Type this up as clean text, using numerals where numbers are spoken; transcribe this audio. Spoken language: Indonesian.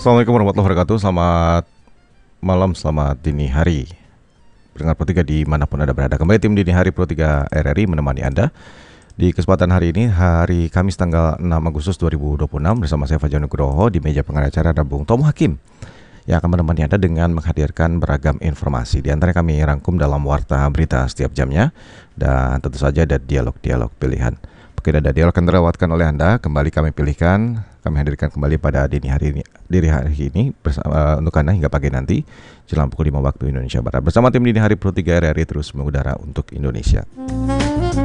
Assalamualaikum warahmatullahi wabarakatuh. Selamat malam, selamat dini hari pendengar Pro 3 dimanapun Anda berada. Kembali tim Dini Hari Pro 3 RRI menemani Anda di kesempatan hari ini, hari Kamis tanggal 6 Agustus 2026, bersama saya Fajar Nugroho. Di meja pengacara ada Bung Tomo Hakim yang akan menemani Anda dengan menghadirkan beragam informasi. Di antara kami rangkum dalam warta berita setiap jamnya, dan tentu saja ada dialog-dialog pilihan. Mungkin ada dialog yang terlewatkan oleh Anda, kembali kami pilihkan, kami hadirkan kembali pada dini hari ini bersama, untuk Anda hingga pagi nanti jelang pukul 5 waktu Indonesia Barat. Bersama tim Dini Hari Pro 3 RRI terus mengudara untuk Indonesia.